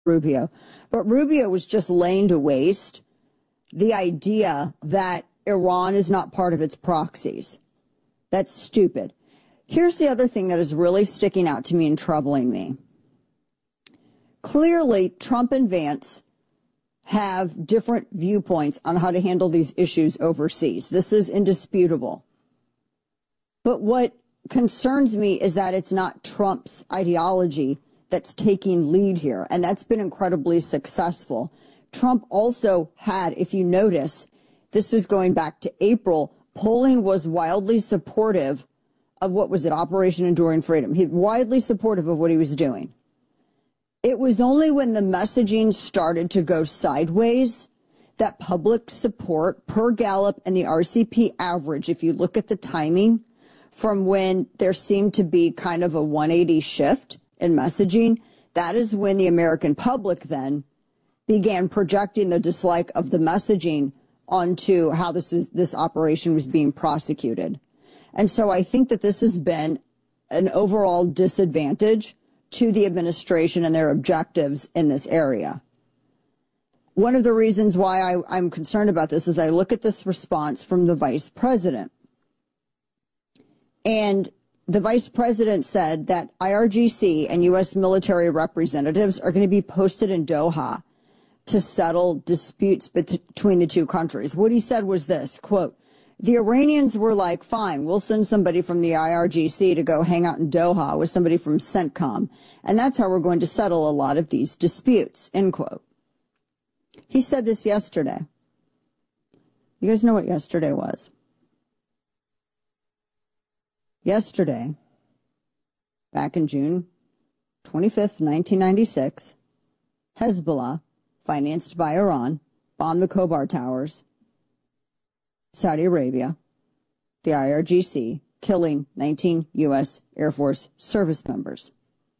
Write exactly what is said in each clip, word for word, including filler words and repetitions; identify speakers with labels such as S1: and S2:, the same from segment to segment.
S1: Rubio. But Rubio was just laying to waste the idea that Iran is not part of its proxies. That's stupid. Here's the other thing that is really sticking out to me and troubling me. Clearly, Trump and Vance have different viewpoints on how to handle these issues overseas. This is indisputable. But what concerns me is that it's not Trump's ideology that's taking lead here, and that's been incredibly successful. Trump also had, if you notice, this was going back to April, polling was wildly supportive of what was it, Operation Enduring Freedom. He widely supportive of what he was doing. It was only when the messaging started to go sideways that public support per Gallup and the R C P average, if you look at the timing from when there seemed to be kind of a one eighty shift in messaging, that is when the American public then began projecting the dislike of the messaging onto how this was, this operation was being prosecuted. And so I think that this has been an overall disadvantage to the administration and their objectives in this area. One of the reasons why I, I'm concerned about this is I look at this response from the vice president. And the vice president said that I R G C and U S military representatives are going to be posted in Doha to settle disputes between the two countries. What he said was this, quote, the Iranians were like, fine, we'll send somebody from the I R G C to go hang out in Doha with somebody from CENTCOM, and that's how we're going to settle a lot of these disputes, end quote. He said this yesterday. You guys know what yesterday was? Yesterday, back in June twenty-fifth, nineteen ninety-six, Hezbollah, financed by Iran, bombed the Khobar Towers, Saudi Arabia, the I R G C, killing nineteen U S Air Force service members.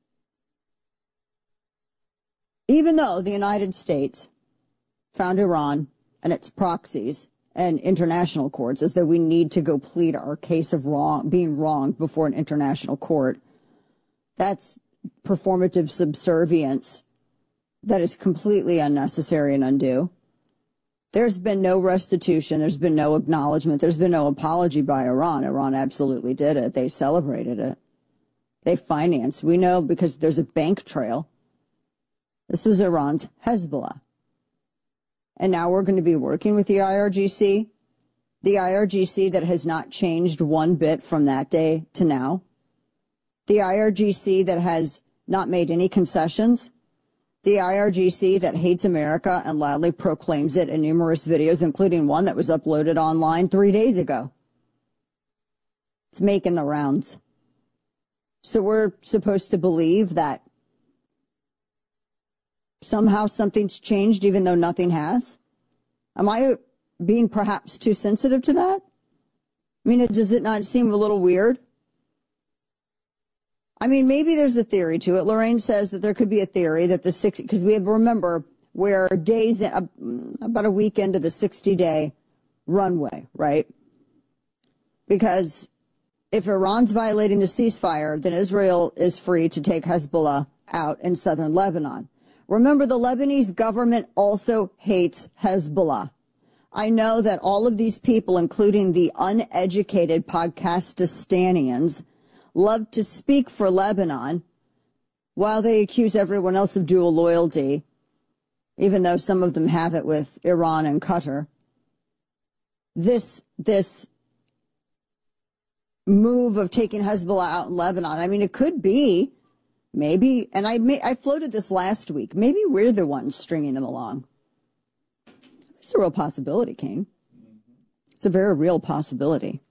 S1: Even though the United States found Iran and its proxies and international courts as though we need to go plead our case of wrong, being wronged before an international court, that's performative subservience that is completely unnecessary and undue. There's been no restitution. There's been no acknowledgement. There's been no apology by Iran. Iran absolutely did it. They celebrated it. They financed. We know because there's a bank trail. This was Iran's Hezbollah. And now we're going to be working with the I R G C, the I R G C that has not changed one bit from that day to now, the I R G C that has not made any concessions, the I R G C that hates America and loudly proclaims it in numerous videos, including one that was uploaded online three days ago. It's making the rounds. So we're supposed to believe that somehow something's changed even though nothing has? Am I being perhaps too sensitive to that? I mean, does it not seem a little weird? I mean, maybe there's a theory to it. Lorraine says that there could be a theory that the six, because we have, remember, we're days, in, uh, about a week into the sixty-day runway, right? Because if Iran's violating the ceasefire, then Israel is free to take Hezbollah out in southern Lebanon. Remember, the Lebanese government also hates Hezbollah. I know that all of these people, including the uneducated Podcastistanians, love to speak for Lebanon while they accuse everyone else of dual loyalty, even though some of them have it with Iran and Qatar. This, this move of taking Hezbollah out in Lebanon, I mean, it could be, maybe, and I, may, I floated this last week, maybe we're the ones stringing them along. It's a real possibility, Kane. It's a very real possibility.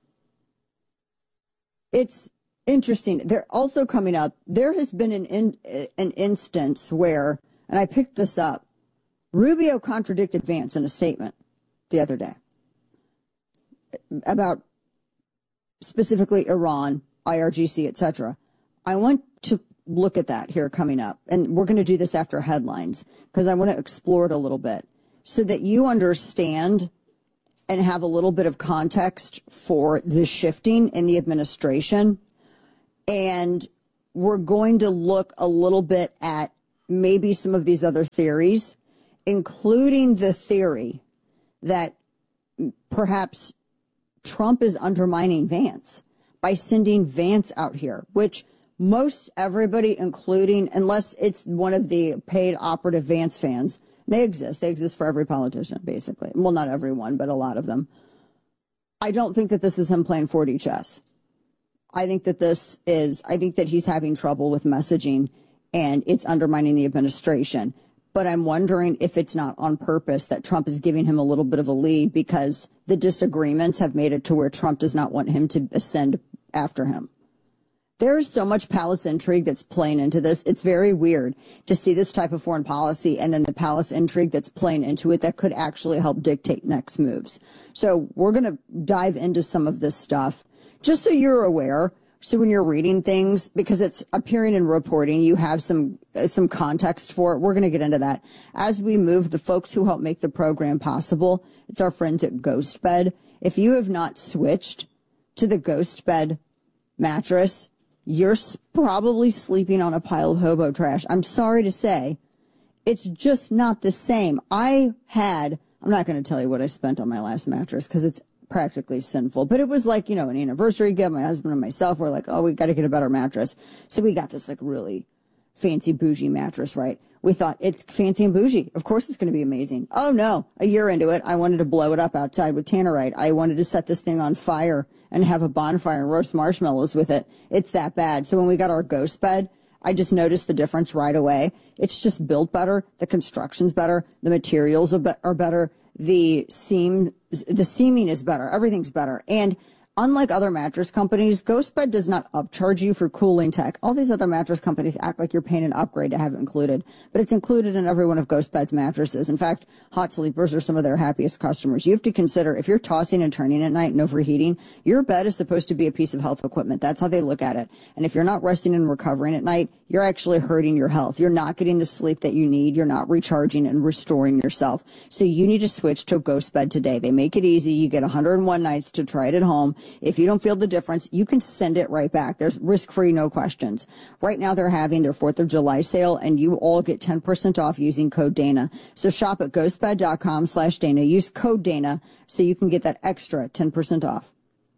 S1: It's interesting. They're also coming up. There has been an in, an instance where, and I picked this up, Rubio contradicted Vance in a statement the other day about specifically Iran, I R G C, et cetera. I want to look at that here coming up, and we're going to do this after headlines because I want to explore it a little bit so that you understand and have a little bit of context for the shifting in the administration. And we're going to look a little bit at maybe some of these other theories, including the theory that perhaps Trump is undermining Vance by sending Vance out here, which most everybody, including, unless it's one of the paid operative Vance fans, they exist. They exist for every politician, basically. Well, not everyone, but a lot of them. I don't think that this is him playing four D chess. I think that this is, I think that he's having trouble with messaging and it's undermining the administration. But I'm wondering if it's not on purpose that Trump is giving him a little bit of a lead because the disagreements have made it to where Trump does not want him to ascend after him. There's so much palace intrigue that's playing into this. It's very weird to see this type of foreign policy and then the palace intrigue that's playing into it that could actually help dictate next moves. So we're going to dive into some of this stuff just so you're aware. So when you're reading things, because it's appearing in reporting, you have some uh, some context for it. We're going to get into that. As we move, the folks who help make the program possible, it's our friends at GhostBed. If you have not switched to the GhostBed mattress, you're probably sleeping on a pile of hobo trash. I'm sorry to say, it's just not the same. I had, I'm not going to tell you what I spent on my last mattress because it's practically sinful, but it was like, you know, an anniversary gift. My husband and myself were like, oh, we got to get a better mattress. So we got this like really fancy bougie mattress, right? We thought it's fancy and bougie. Of course it's going to be amazing. Oh no, a year into it, I wanted to blow it up outside with Tannerite. I wanted to set this thing on fire and have a bonfire and roast marshmallows with it. It's that bad. So when we got our GhostBed, I just noticed the difference right away. It's just built better. The construction's better. The materials are, be- are better. The seam, the seaming is better. Everything's better. And unlike other mattress companies, GhostBed does not upcharge you for cooling tech. All these other mattress companies act like you're paying an upgrade to have it included, but it's included in every one of GhostBed's mattresses. In fact, hot sleepers are some of their happiest customers. You have to consider if you're tossing and turning at night and overheating, your bed is supposed to be a piece of health equipment. That's how they look at it. And if you're not resting and recovering at night, you're actually hurting your health. You're not getting the sleep that you need. You're not recharging and restoring yourself. So you need to switch to GhostBed today. They make it easy. You get one hundred one nights to try it at home. If you don't feel the difference, you can send it right back. There's risk-free, no questions. Right now they're having their fourth of July sale, and you all get ten percent off using code Dana. So shop at ghostbed.com slash Dana. Use code Dana so you can get that extra ten percent off.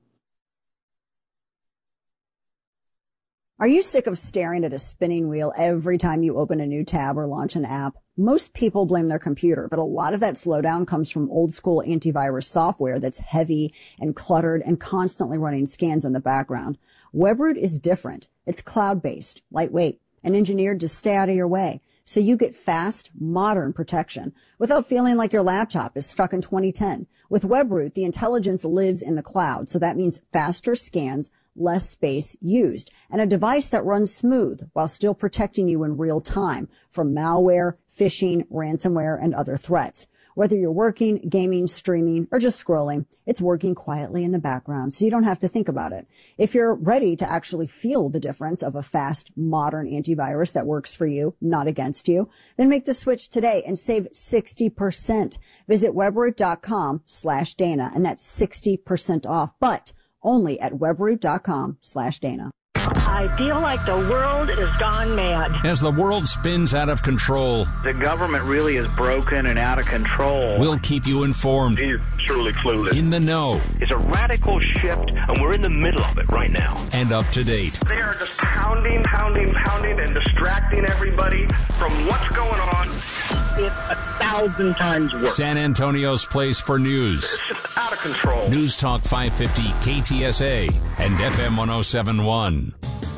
S1: Are you sick of staring at a spinning wheel every time you open a new tab or launch an app? Most people blame their computer, but a lot of that slowdown comes from old school antivirus software that's heavy and cluttered and constantly running scans in the background. Webroot is different. It's cloud-based, lightweight, and engineered to stay out of your way. So you get fast, modern protection without feeling like your laptop is stuck in twenty ten. With Webroot, the intelligence lives in the cloud, so that means faster scans, less space used, and a device that runs smooth while still protecting you in real time from malware, phishing, ransomware, and other threats. Whether you're working, gaming, streaming, or just scrolling, it's working quietly in the background, so you don't have to think about it. If you're ready to actually feel the difference of a fast, modern antivirus that works for you, not against you, then make the switch today and save sixty percent. Visit webroot.com slash Dana, and that's sixty percent off, but only at webroot.com slash Dana.
S2: I feel like the world is gone mad.
S3: As the world spins out of control,
S4: the government really is broken and out of control.
S3: We'll keep you informed.
S5: He's truly clueless.
S3: In the know.
S5: It's a radical shift, and we're in the middle of it right now.
S3: And up to date.
S6: They are just pounding, pounding, pounding, and distracting everybody from what's going on.
S2: It's a thousand times worse.
S3: San Antonio's place for news.
S6: It's just out of control.
S3: News Talk five fifty K T S A and F M one oh seven point one.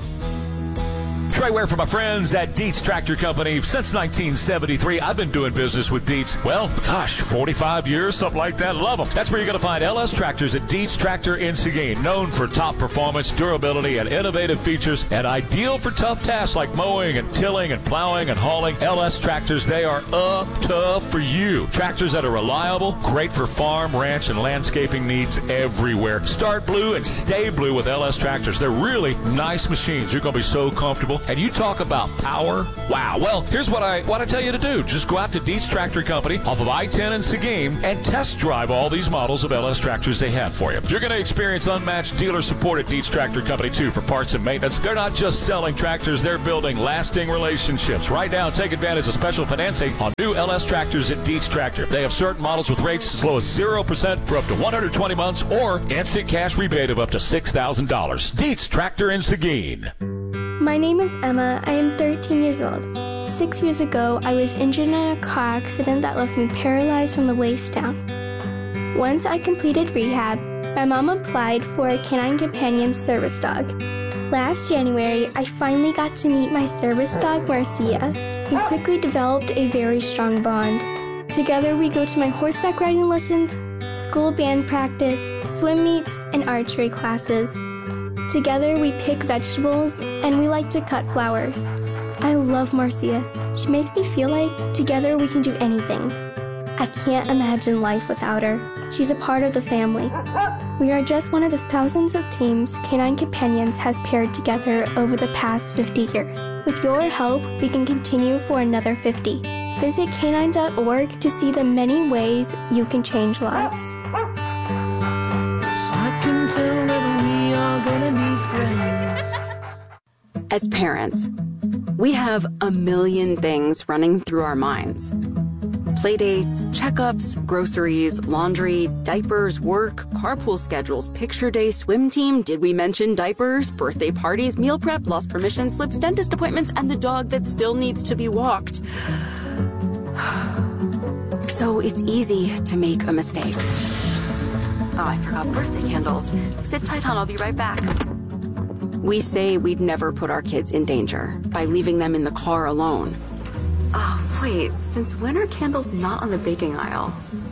S7: Trey Ware for my friends at Dietz Tractor Company. Since nineteen seventy-three, I've been doing business with Dietz. Well, gosh, forty-five years, something like that. Love them. That's where you're going to find L S Tractors at Dietz Tractor in Seguin. Known for top performance, durability, and innovative features, and ideal for tough tasks like mowing and tilling and plowing and hauling. L S Tractors, they are up tough for you. Tractors that are reliable, great for farm, ranch, and landscaping needs everywhere. Start blue and stay blue with L S Tractors. They're really nice machines. You're going to be so comfortable. And you talk about power. Wow. Well, here's what I want to tell you to do. Just go out to Dietz Tractor Company off of I ten in Seguin and test drive all these models of L S tractors they have for you. You're going to experience unmatched dealer support at Dietz Tractor Company, too, for parts and maintenance. They're not just selling tractors, they're building lasting relationships. Right now, take advantage of special financing on new L S tractors at Dietz Tractor. They have certain models with rates as low as zero percent for up to one hundred twenty months or instant cash rebate of up to six thousand dollars. Dietz Tractor in Seguin.
S8: My name is Emma. I am thirteen years old. Six years ago, I was injured in a car accident that left me paralyzed from the waist down. Once I completed rehab, my mom applied for a Canine Companion service dog. Last January, I finally got to meet my service dog, Marcia. We quickly developed a very strong bond. Together, we go to my horseback riding lessons, school band practice, swim meets, and archery classes. Together, we pick vegetables, and we like to cut flowers. I love Marcia. She makes me feel like together we can do anything. I can't imagine life without her. She's a part of the family. We are just one of the thousands of teams Canine Companions has paired together over the past fifty years. With your help, we can continue for another fifty. Visit canine dot org to see the many ways you can change lives.
S9: I can tell that we are gonna be friends.
S10: As parents, we have a million things running through our minds. Playdates, checkups, groceries, laundry, diapers, work, carpool schedules, picture day, swim team, did we mention diapers, birthday parties, meal prep, lost permission slips, dentist appointments, and the dog that still needs to be walked. So it's easy to make a mistake. Oh, I forgot birthday candles. Sit tight, hon, I'll be right back. We say we'd never put our kids in danger by leaving them in the car alone. Oh, wait, since when are candles not on the baking aisle?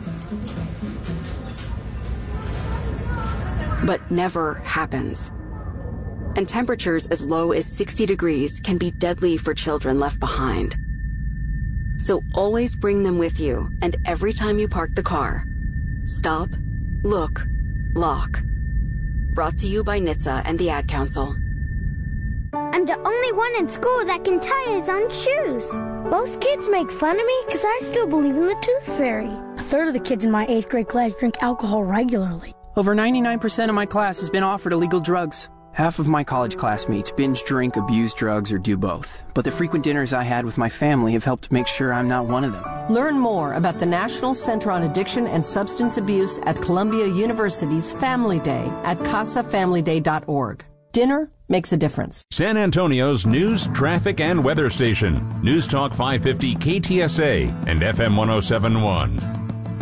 S10: But never happens. And temperatures as low as sixty degrees can be deadly for children left behind. So always bring them with you, and every time you park the car, stop, look, lock. Brought to you by N H T S A and the Ad Council.
S11: I'm the only one in school that can tie his own shoes. Most kids make fun of me because I still believe in the tooth fairy.
S12: A third of the kids in my eighth grade class drink alcohol regularly.
S13: Over ninety-nine percent of my class has been offered illegal drugs. Half of my college classmates binge drink, abuse drugs, or do both. But the frequent dinners I had with my family have helped make sure I'm not one of them.
S14: Learn more about the National Center on Addiction and Substance Abuse at Columbia University's Family Day at casa family day dot org. Dinner makes a difference.
S3: San Antonio's news, traffic, and weather station. News Talk five fifty K T S A and F M one oh seven point one.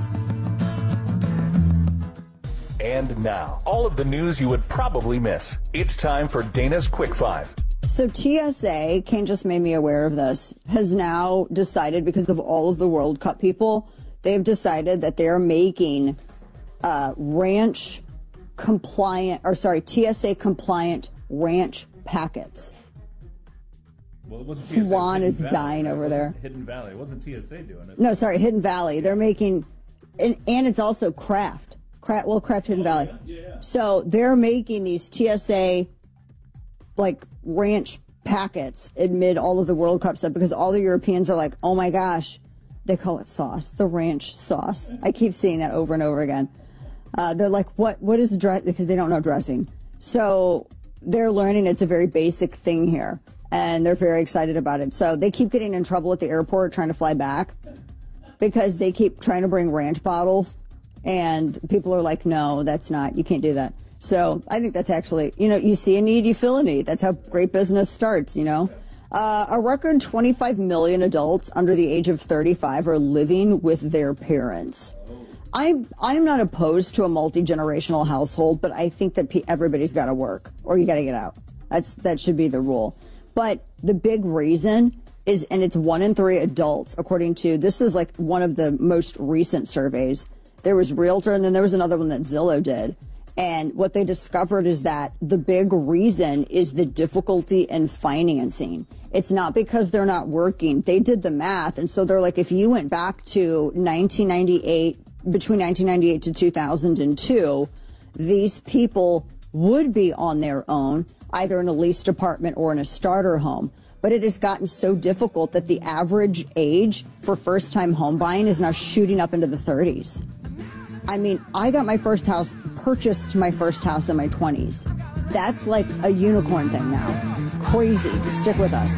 S15: And now, all of the news you would probably miss. It's time for Dana's Quick Five.
S1: So T S A, Kane just made me aware of this, has now decided, because of all of the World Cup people, they've decided that they're making uh, ranch compliant, or sorry, T S A compliant ranch packets.
S16: Well, it wasn't T S A.
S1: Juan is
S16: Valley,
S1: dying
S16: right?
S1: over there.
S16: Hidden Valley. It wasn't T S A doing it.
S1: No, sorry, Hidden Valley. They're making, and, and it's also Kraft. Kraft, well, Kraft Hidden Valley.
S16: Oh, yeah, yeah.
S1: So they're making these T S A, like, ranch packets amid all of the World Cup stuff, because all the Europeans are like, oh my gosh, they call it sauce, the ranch sauce. I keep seeing that over and over again. Uh, they're like, what, what is dress? Because they don't know dressing. So they're learning it's a very basic thing here, and they're very excited about it. So they keep getting in trouble at the airport trying to fly back because they keep trying to bring ranch bottles. And people are like, no, that's not, you can't do that. So I think that's actually, you know, you see a need, you fill a need. That's how great business starts, you know. Uh, a record twenty-five million adults under the age of thirty-five are living with their parents. I'm, I'm not opposed to a multi-generational household, but I think that pe- everybody's got to work or you got to get out. That's, that should be the rule. But the big reason is, and it's one in three adults, according to, this is like one of the most recent surveys. There was Realtor, and then there was another one that Zillow did. And what they discovered is that the big reason is the difficulty in financing. It's not because they're not working. They did the math. And so they're like, if you went back to nineteen ninety-eight, between nineteen ninety-eight to two thousand two, these people would be on their own. either in a leased apartment or in a starter home. But it has gotten so difficult that the average age for first-time home buying is now shooting up into the thirties. I mean, I got my first house, purchased my first house in my twenties. That's like a unicorn thing now. Crazy. Stick with us.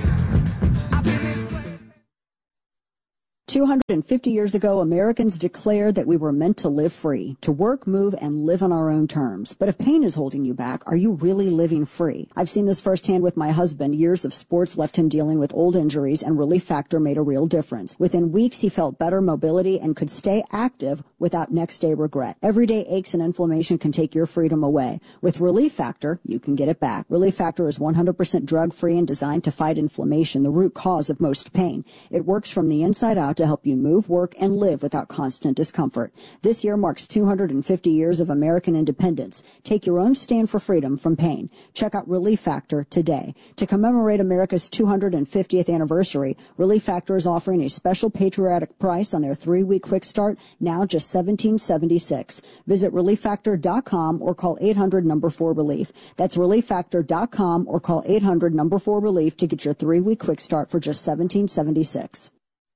S1: two hundred fifty years ago, Americans declared that we were meant to live free, to work, move, and live on our own terms. But if pain is holding you back, are you really living free? I've seen this firsthand with my husband. Years of sports left him dealing with old injuries, and Relief Factor made a real difference. Within weeks, he felt better mobility and could stay active without next-day regret. Everyday aches and inflammation can take your freedom away. With Relief Factor, you can get it back. Relief Factor is one hundred percent drug-free and designed to fight inflammation, the root cause of most pain. It works from the inside out to help you move, work, and live without constant discomfort. This year marks two hundred fifty years of American independence. Take your own stand for freedom from pain. Check out Relief Factor today. To commemorate America's two hundred fiftieth anniversary, Relief Factor is offering a special patriotic price on their three-week quick start, now just seventeen seventy-six. Visit relief factor dot com or call eight hundred number four relief. That's relief factor dot com or call eight hundred number four relief to get your three-week quick start for just seventeen seventy-six.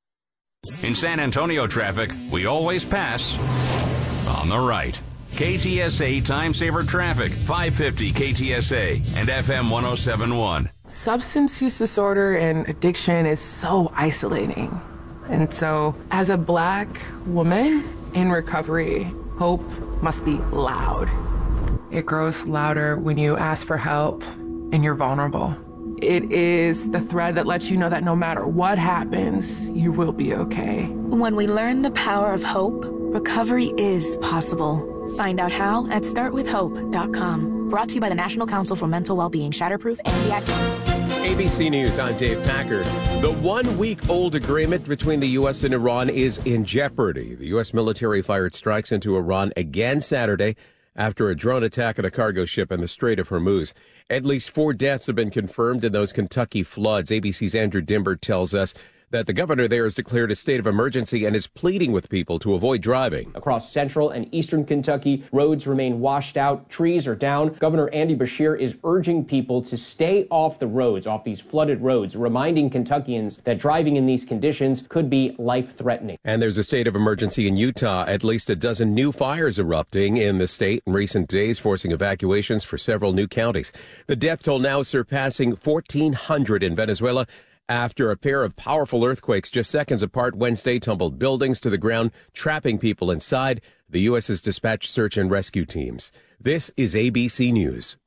S3: In San Antonio traffic, we always pass on the right. K T S A Time Saver Traffic, five fifty K T S A and F M one oh seven point one.
S17: Substance use disorder and addiction is so isolating. And so, as a black woman in recovery, hope must be loud. It grows louder when you ask for help and you're vulnerable. It is the thread that lets you know that no matter what happens, you will be okay.
S18: When we learn the power of hope, recovery is possible. Find out how at start with hope dot com. Brought to you by the National Council for Mental Wellbeing, Shatterproof, and the Act.
S19: A B C News, I'm Dave Packer. The one-week-old agreement between the U S and Iran is in jeopardy. The U S military fired strikes into Iran again Saturday after a drone attack on a cargo ship in the Strait of Hormuz. At least four deaths have been confirmed in those Kentucky floods. A B C's Andrew Dimber tells us that the governor there has declared a state of emergency and is pleading with people to avoid driving.
S20: Across central and eastern Kentucky, roads remain washed out, trees are down. Governor Andy Beshear is urging people to stay off the roads, off these flooded roads, reminding Kentuckians that driving in these conditions could be life-threatening.
S19: And there's a state of emergency in Utah. At least a dozen new fires erupting in the state in recent days, forcing evacuations for several new counties. The death toll now surpassing fourteen hundred in Venezuela, after a pair of powerful earthquakes just seconds apart Wednesday tumbled buildings to the ground, trapping people inside. The U S has dispatched search and rescue teams. This is A B C News.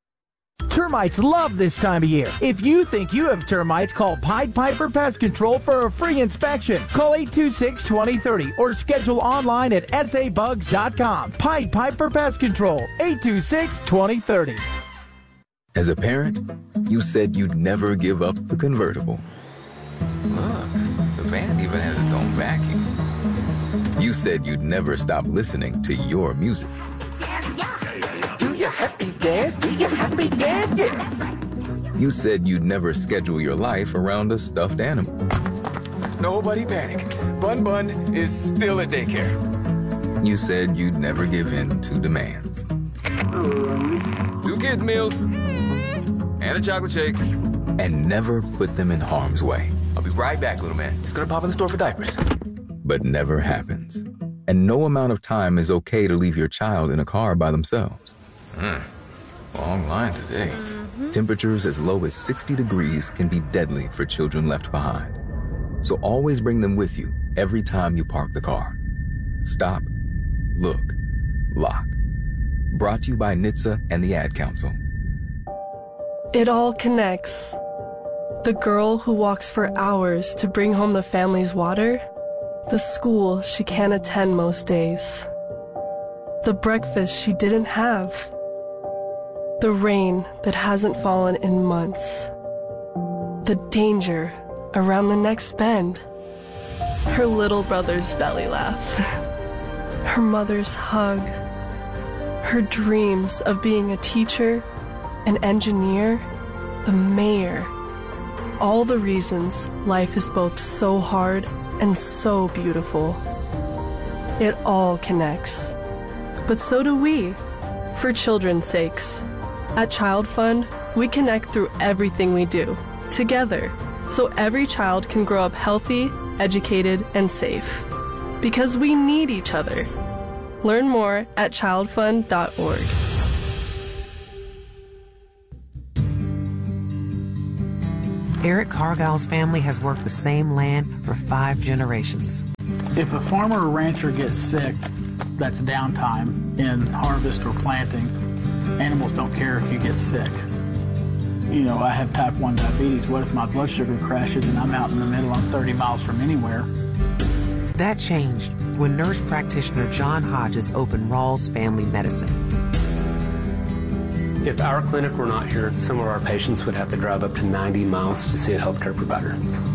S21: Termites love this time of year. If you think you have termites, call Pied Piper Pest Control for a free inspection. Call eight two six, two oh three oh or schedule online at s a bugs dot com. Pied Piper Pest Control, eight two six, two oh three oh.
S22: As a parent, you said you'd never give up the convertible. Look, the van even has its own vacuum. You said you'd never stop listening to your music.
S23: Do your happy dance, do your happy dance, yeah.
S22: You said you'd never schedule your life around a stuffed animal.
S23: Nobody panic. Bun Bun is still at daycare.
S22: You said you'd never give in to demands.
S23: Two kids' meals. And a chocolate shake.
S22: And never put them in harm's way.
S23: I'll be right back, little man. Just gonna pop in the store for diapers.
S22: But never happens. And no amount of time is okay to leave your child in a car by themselves.
S23: Hmm. Long line today.
S22: Mm-hmm. Temperatures as low as sixty degrees can be deadly for children left behind. So always bring them with you every time you park the car. Stop, look, lock. Brought to you by N H T S A and the Ad Council.
S24: It all connects. The girl who walks for hours to bring home the family's water, the school she can't attend most days, the breakfast she didn't have, the rain that hasn't fallen in months, the danger around the next bend, her little brother's belly laugh, her mother's hug, her dreams of being a teacher, an engineer, the mayor. All the reasons life is both so hard and so beautiful. It all connects. But so do we, for children's sakes. At Child Fund, We connect through everything we do, together, so every child can grow up healthy, educated, and safe. Because we need each other. Learn more at child fund dot org.
S2: Eric Cargill's family has worked the same land for five generations.
S4: If a farmer or rancher gets sick, that's downtime in harvest or planting. Animals don't care if you get sick. You know, I have type one diabetes. What if my blood sugar crashes and I'm out in the middle, I'm thirty miles from anywhere?
S2: That changed when nurse practitioner John Hodges opened Rawls Family Medicine.
S5: If our clinic were not here, some of our patients would have to drive up to ninety miles to see a healthcare provider.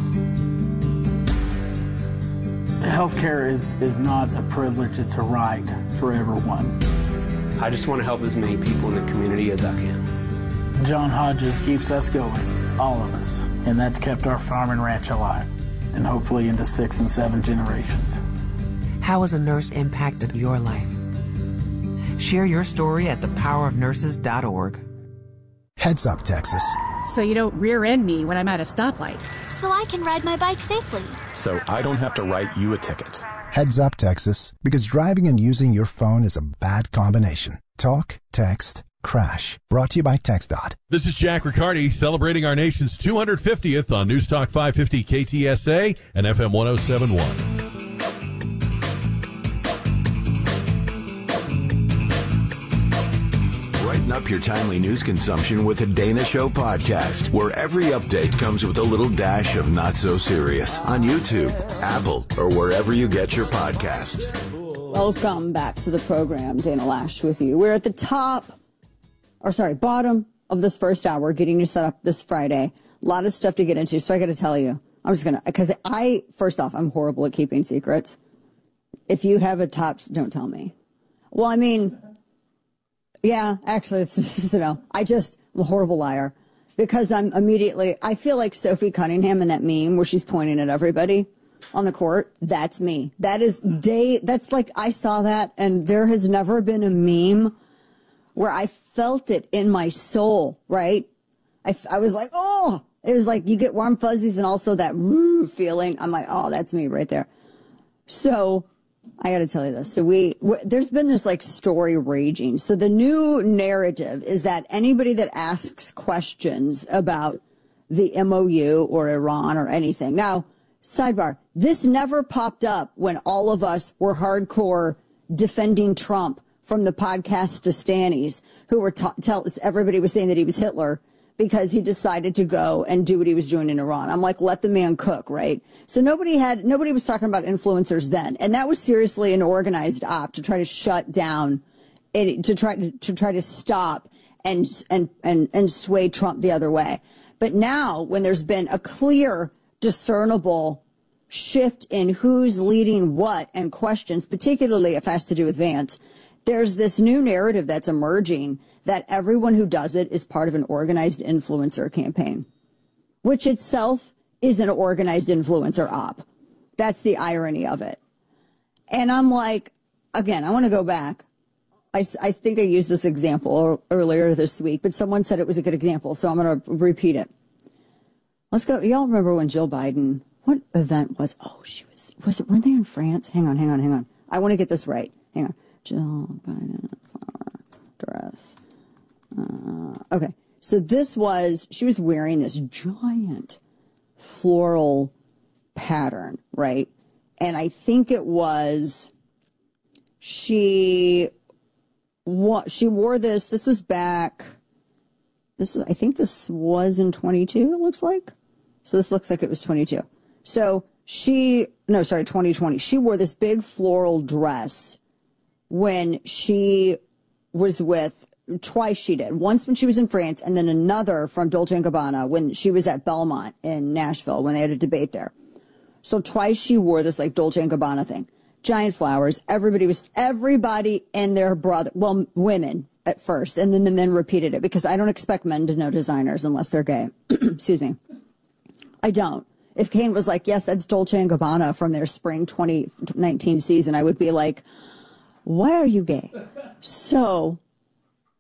S4: Healthcare is, is not a privilege, it's a right for everyone.
S5: I just want to help as many people in the community as I can.
S4: John Hodges keeps us going, all of us, and that's kept our farm and ranch alive, and hopefully into six and seven generations.
S2: How has a nurse impacted your life? Share your story at the power of nurses dot org.
S6: Heads Up, Texas.
S25: So you don't rear end me when I'm at a stoplight.
S26: So I can ride my bike safely.
S27: So I don't have to write you a ticket.
S6: Heads Up, Texas, because driving and using your phone is a bad combination. Talk, text, crash. Brought to you by TxDOT.
S28: This is Jack Riccardi celebrating our nation's two hundred fiftieth on News Talk five fifty K T S A and F M one oh seven point one.
S29: Brighten up your timely news consumption with the Dana Show podcast, where every update comes with a little dash of not so serious on YouTube, Apple, or wherever you get your podcasts.
S1: Welcome back to the program. Dana Loesch with you. We're at the top, or sorry, bottom of this first hour, getting you set up this Friday. A lot of stuff to get into, so I got to tell you. I'm just going to, because I, first off, I'm horrible at keeping secrets. If you have a top, don't tell me. Well, I mean... Yeah, actually, it's just, you know, I just, I'm a horrible liar because I'm immediately, I feel like Sophie Cunningham in that meme where she's pointing at everybody on the court. That's me. That is day, that's like, I saw that and there has never been a meme where I felt it in my soul, right? I, I was like, oh, it was like you get warm fuzzies and also that woo feeling. I'm like, oh, that's me right there. So, I got to tell you this. So we, w- there's been this like story raging. So the new narrative is that anybody that asks questions about the M O U or Iran or anything. Now, sidebar, this never popped up when all of us were hardcore defending Trump from the podcast to Stannies, who were ta- tell everybody was saying that he was Hitler because he decided to go and do what he was doing in Iran. I'm like, let the man cook, right? So nobody had, nobody was talking about influencers then. And that was seriously an organized op to try to shut down, it, to try to, to try to stop and, and, and, and sway Trump the other way. But now when there's been a clear, discernible shift in who's leading what and questions, particularly if it has to do with Vance, there's this new narrative that's emerging that everyone who does it is part of an organized influencer campaign, which itself is an organized influencer op. That's the irony of it. And I'm like, again, I want to go back. I, I think I used this example earlier this week, but someone said it was a good example, so I'm going to repeat it. Let's go. Y'all remember when Jill Biden, what event was, oh, she was, was it, weren't they in France? Hang on, hang on, hang on. I want to get this right. Hang on. Jill Biden flower dress. Uh, okay. So this was, she was wearing this giant floral pattern, right? And I think it was, she, what, she wore this, this was back, this is, I think this was in twenty-two, it looks like. So this looks like it was twenty-two. So she, no, sorry, twenty twenty. She wore this big floral dress when she was with, twice she did. Once when she was in France, and then another from Dolce and Gabbana when she was at Belmont in Nashville when they had a debate there. So twice she wore this like Dolce and Gabbana thing. Giant flowers. Everybody was, everybody and their brother, well, women at first, and then the men repeated it because I don't expect men to know designers unless they're gay. Excuse me. I don't. If Kane was like, yes, that's Dolce and Gabbana from their spring twenty nineteen season, I would be like, why are you gay? So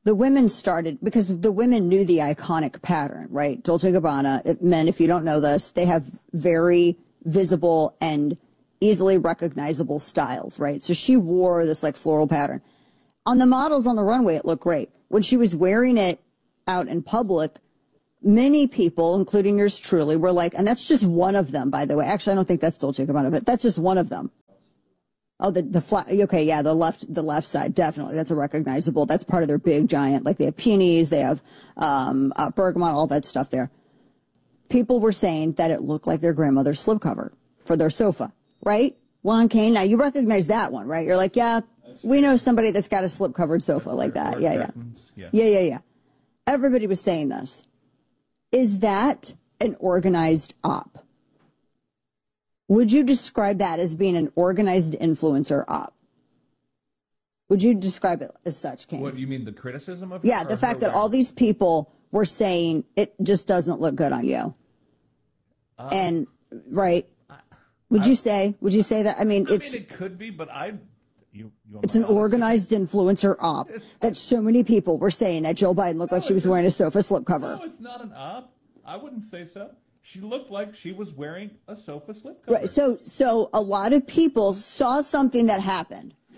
S1: the women started, because the women knew the iconic pattern, right? Dolce and Gabbana, men, if you don't know this, they have very visible and easily recognizable styles, right? So she wore this like floral pattern. On the models on the runway, it looked great. When she was wearing it out in public, many people, including yours truly, were like, and that's just one of them, by the way. Actually, I don't think that's Dolce and Gabbana, but that's just one of them. Oh, the, the flat, okay, yeah, the left, the left side, definitely. That's a recognizable, that's part of their big giant, like they have peonies, they have, um, uh, bergamot, all that stuff there. People were saying that it looked like their grandmother's slipcover for their sofa, right? Juan Kane, now you recognize that one, right? You're like, yeah, we know somebody that's got a slip-covered sofa like that. Yeah, yeah.
S16: Yeah.
S1: Yeah, yeah, yeah. Everybody was saying this. Is that an organized op? Would you describe that as being an organized influencer op? Would you describe it as such, Kane?
S16: What, do you mean the criticism of
S1: Yeah,
S16: her,
S1: the
S16: or
S1: fact
S16: her
S1: that all these people were saying it just doesn't look good on you.
S16: Uh,
S1: and, right, would
S16: I,
S1: you say, would you say that? I mean,
S16: I
S1: it's...
S16: mean, it could be, but I... You, you
S1: It's an organized influencer op that so many people were saying that Joe Biden looked
S16: No,
S1: like she was wearing a sofa slipcover.
S16: No, it's not an op. I wouldn't say so. She looked like she was wearing a sofa slipcover.
S1: Right. So, so a lot of people saw something that happened,
S16: yeah.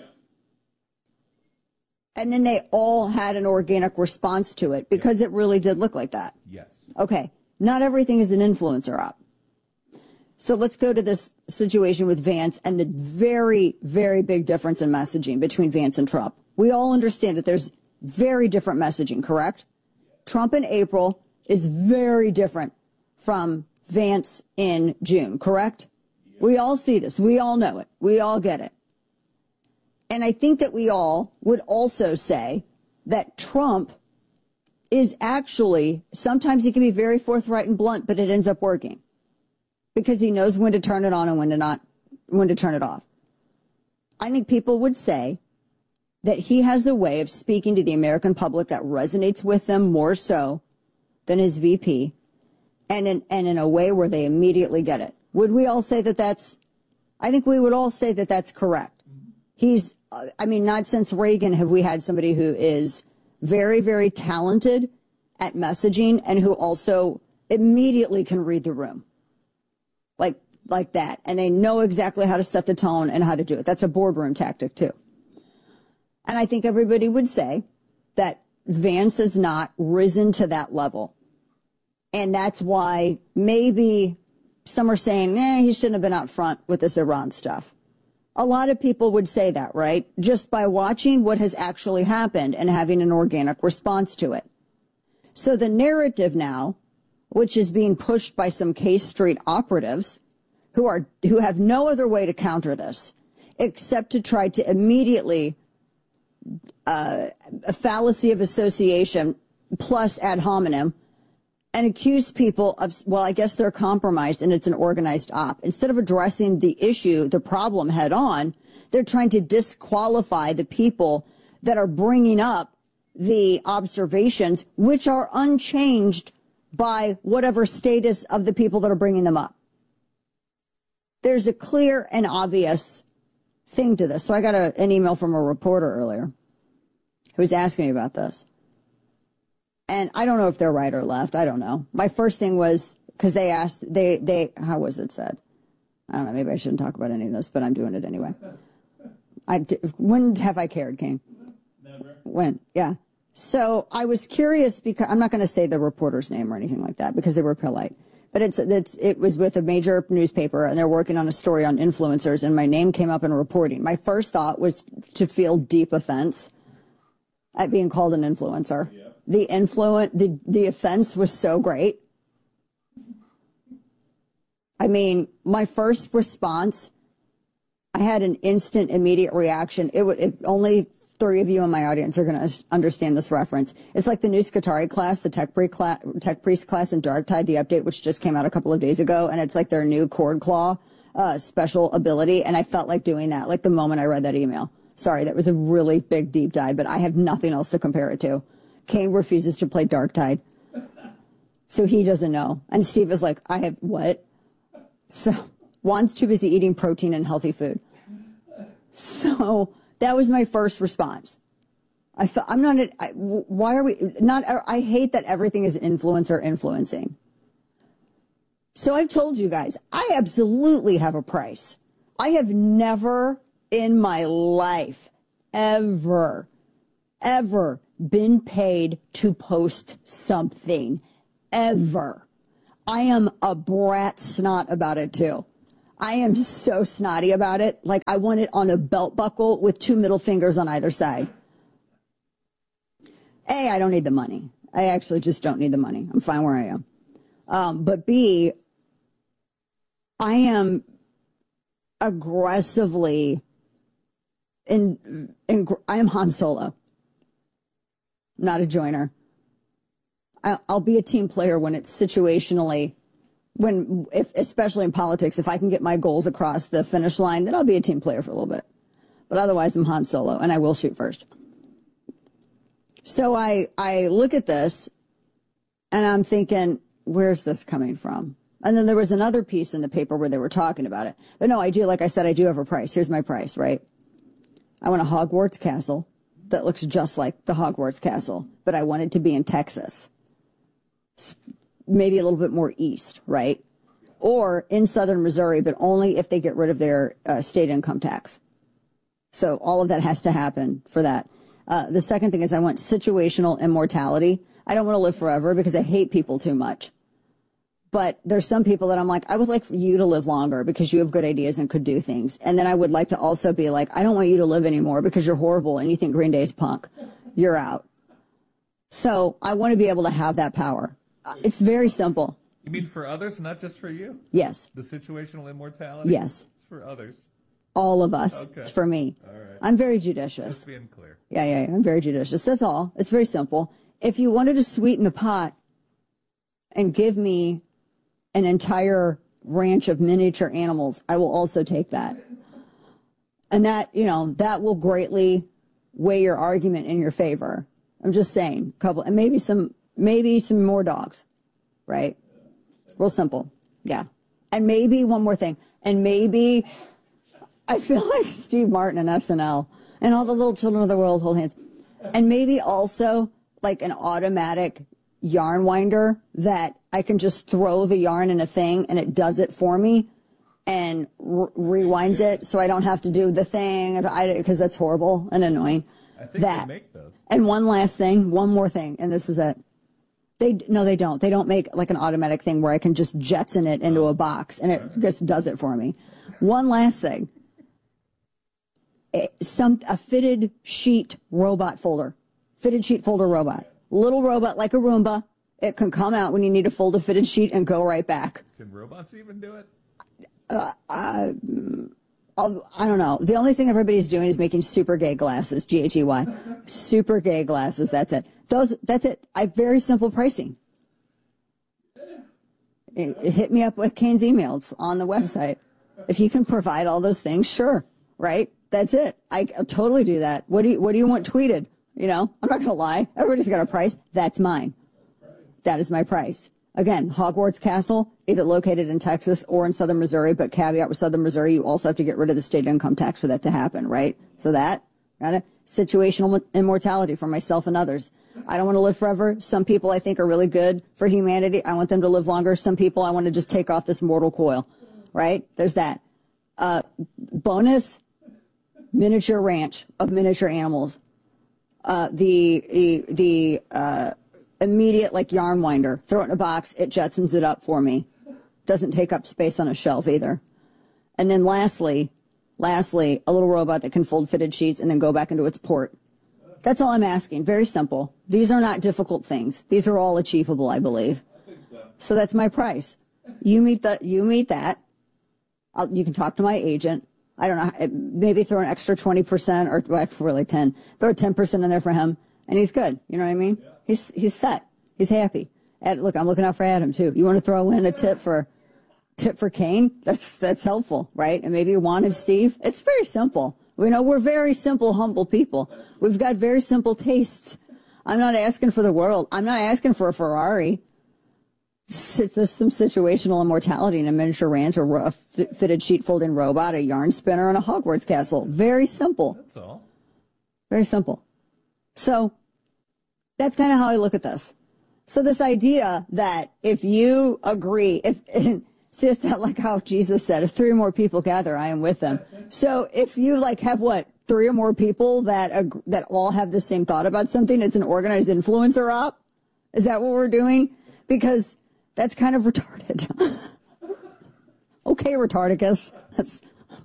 S1: and then they all had an organic response to it because yeah. it really did look like that.
S16: Yes.
S1: Okay. Not everything is an influencer op. So let's go to this situation with Vance and the very, very big difference in messaging between Vance and Trump. We all understand that there's very different messaging, correct? Trump in April is very different from Vance in June, correct? Yeah. We all see this. We all know it. We all get it. And I think that we all would also say that Trump is actually, sometimes he can be very forthright and blunt, but it ends up working. Because he knows when to turn it on and when to not, when to turn it off. I think people would say that he has a way of speaking to the American public that resonates with them more so than his V P, and in, and in a way where they immediately get it. Would we all say that that's, I think we would all say that that's correct. He's, uh, I mean, not since Reagan have we had somebody who is very, very talented at messaging and who also immediately can read the room. Like, like that. And they know exactly how to set the tone and how to do it. That's a boardroom tactic too. And I think everybody would say that Vance has not risen to that level. And that's why maybe some are saying, eh, he shouldn't have been out front with this Iran stuff. A lot of people would say that, right? Just by watching what has actually happened and having an organic response to it. So the narrative now, which is being pushed by some K Street operatives who are, who have no other way to counter this except to try to immediately, uh, a fallacy of association plus ad hominem and accuse people of, well, I guess they're compromised and it's an organized op. Instead of addressing the issue, the problem head on, they're trying to disqualify the people that are bringing up the observations, which are unchanged by whatever status of the people that are bringing them up. There's a clear and obvious thing to this. So I got a, an email from a reporter earlier who was asking me about this. And I don't know if they're right or left. I don't know. My first thing was, because they asked, they, they, how was it said? I don't know. Maybe I shouldn't talk about any of this, but I'm doing it anyway. I, when have I cared, Kane? Never. When? Yeah. So I was curious because I'm not going to say the reporter's name or anything like that because they were polite. But it's, it's, it was with a major newspaper and they're working on a story on influencers and my name came up in reporting. My first thought was to feel deep offense at being called an influencer. Yeah. The influence, the, the offense was so great. I mean, my first response, I had an instant, immediate reaction. It would, if only three of you in my audience are going to understand this reference. It's like the new Skitarii class, the tech, pre class, tech priest class in Darktide, the update, which just came out a couple of days ago. And it's like their new cord claw, uh, special ability. And I felt like doing that, like the moment I read that email. Sorry, that was a really big deep dive, but I have nothing else to compare it to. Kane refuses to play Darktide. So he doesn't know. And Steve is like, I have what? So Juan's too busy eating protein and healthy food. So that was my first response. I feel, I'm not, I, why are we not, I hate that everything is influencer influencing. So I've told you guys, I absolutely have a price. I have never in my life, ever, ever been paid to post something. Ever. I am a brat snot about it too. I am so snotty about it. Like I want it on a belt buckle with two middle fingers on either side. A, I don't need the money. I actually just don't need the money. I'm fine where I am. Um, but B, I am aggressively in, in, I am Han Solo, not a joiner. I, I'll be a team player when it's situationally, when, if, especially in politics, if I can get my goals across the finish line, then I'll be a team player for a little bit. But otherwise, I'm Han Solo, and I will shoot first. So I, I look at this, and I'm thinking, where's this coming from? And then there was another piece in the paper where they were talking about it. But no, I do, like I said, I do have a price. Here's my price, right? I want a Hogwarts castle that looks just like the Hogwarts castle, but I want it to be in Texas. Maybe a little bit more east, right? Or in southern Missouri, but only if they get rid of their uh, state income tax. So all of that has to happen for that. Uh, the second thing is I want situational immortality. I don't want to live forever because I hate people too much. But there's some people that I'm like, I would like for you to live longer because you have good ideas and could do things. And then I would like to also be like, I don't want you to live anymore because you're horrible and you think Green Day's punk. You're out. So I want to be able to have that power. It's very simple.
S16: You mean for others, not just for you?
S1: Yes.
S16: The situational immortality?
S1: Yes.
S16: It's for others.
S1: All of us.
S16: Okay.
S1: It's for me.
S16: All right.
S1: I'm very judicious.
S16: Just being clear.
S1: Yeah, yeah, yeah. I'm very judicious. That's all. It's very simple. If you wanted to sweeten the pot and give me an entire ranch of miniature animals, I will also take that. And that, you know, that will greatly weigh your argument in your favor. I'm just saying, a couple, and maybe some, maybe some more dogs, right? Real simple. Yeah. And maybe one more thing. And maybe, I feel like Steve Martin and S N L and all the little children of the world hold hands. And maybe also like an automatic yarn winder that I can just throw the yarn in a thing and it does it for me and r- rewinds it so I don't have to do the thing because that's horrible and annoying.
S16: I think
S1: that.
S16: they make those.
S1: And one last thing, one more thing, and this is it. They no, they don't. They don't make like an automatic thing where I can just jetson it into a box and it just does it for me. One last thing. Some a fitted sheet robot folder, fitted sheet folder robot, little robot like a Roomba. It can come out when you need to fold a fitted sheet and go right back.
S16: Can robots even do it?
S1: Uh, uh, I'll, I don't know. The only thing everybody's doing is making super gay glasses. G H E Y, super gay glasses. That's it. Those. That's it. I very simple pricing. It, it hit me up with Kane's emails on the website. If you can provide all those things, sure. Right. That's it. I I'll totally do that. What do you, what do you want tweeted? You know, I'm not going to lie. Everybody's got a price. That's mine. That is my price. Again, Hogwarts Castle, either located in Texas or in southern Missouri, but caveat with southern Missouri, you also have to get rid of the state income tax for that to happen, right? So that, got it? Situational immortality for myself and others. I don't want to live forever. Some people I think are really good for humanity. I want them to live longer. Some people I want to just take off this mortal coil, right? There's that. Uh, bonus, miniature ranch of miniature animals. Uh, the, the, the, uh, immediate like yarn winder, throw it in a box, it jetsons it up for me. Doesn't take up space on a shelf either. And then lastly, lastly, a little robot that can fold fitted sheets and then go back into its port. That's all I'm asking. Very simple. These are not difficult things. These are all achievable, I believe. So that's my price. You meet the, you meet that. I'll, you can talk to my agent. I don't know, maybe throw an extra twenty percent or well, really ten, throw ten percent in there for him and he's good. You know what I mean? Yeah. He's, he's set. He's happy. And look, I'm looking out for Adam too. You want to throw in a tip for, tip for Kane? That's, that's helpful, right? And maybe you wanted Steve. It's very simple. We know we're very simple, humble people. We've got very simple tastes. I'm not asking for the world. I'm not asking for a Ferrari. It's just some situational immortality in a miniature ranch or a fitted sheet folding robot, a yarn spinner, and a Hogwarts castle. Very simple.
S16: That's all.
S1: Very simple. So that's kind of how I look at this. So this idea that if you agree, if see, it's not like how Jesus said, if three or more people gather, I am with them. So if you like have what, three or more people that ag- that all have the same thought about something, it's an organized influencer op? Is that what we're doing? Because that's kind of retarded. Okay, retardicus. That's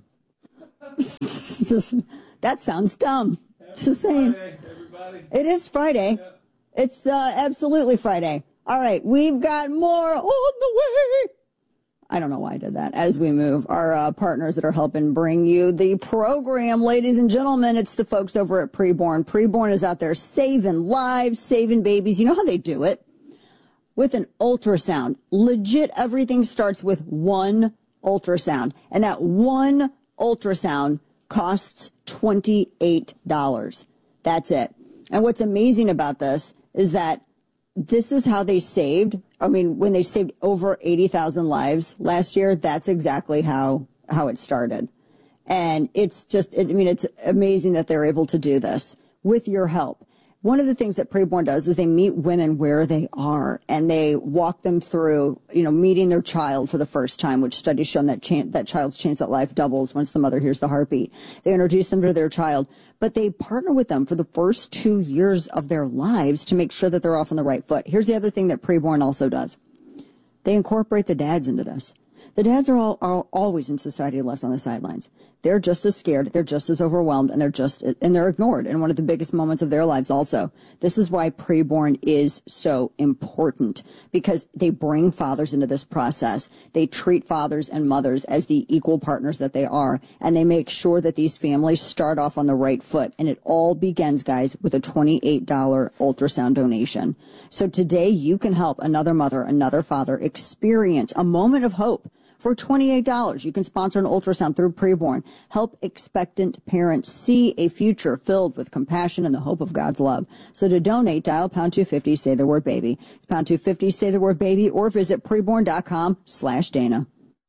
S1: just, that sounds dumb. Just saying. It is Friday. It's uh, absolutely Friday. All right, we've got more on the way. I don't know why I did that. As we move, our uh, partners that are helping bring you the program, ladies and gentlemen, it's the folks over at Preborn. Preborn is out there saving lives, saving babies. You know how they do it? With an ultrasound. Legit, everything starts with one ultrasound. And that one ultrasound costs twenty-eight dollars. That's it. And what's amazing about this is that this is how they saved. I mean, when they saved over eighty thousand lives last year, that's exactly how, how it started. And it's just, I mean, it's amazing that they're able to do this with your help. One of the things that Preborn does is they meet women where they are, and they walk them through, you know, meeting their child for the first time, which studies show that chan- that child's chance at life doubles once the mother hears the heartbeat. They introduce them to their child, but they partner with them for the first two years of their lives to make sure that they're off on the right foot. Here's the other thing that Preborn also does. They incorporate the dads into this. The dads are, all, are always in society left on the sidelines. They're just as scared, they're just as overwhelmed, and they're just, and they're ignored in one of the biggest moments of their lives also. This is why Preborn is so important, because they bring fathers into this process. They treat fathers and mothers as the equal partners that they are, and they make sure that these families start off on the right foot. And it all begins, guys, with a twenty-eight dollars ultrasound donation. So today you can help another mother, another father experience a moment of hope. For twenty-eight dollars, you can sponsor an ultrasound through Preborn. Help expectant parents see a future filled with compassion and the hope of God's love. So to donate, dial pound two fifty, say the word baby. It's pound two fifty, say the word baby, or visit preborn.com slash Dana.